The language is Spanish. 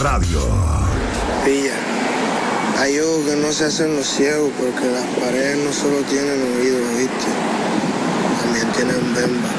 Radio. Pilla, hay ojos que no se hacen los ciegos porque las paredes no solo tienen oídos, ¿viste? También tienen bemba.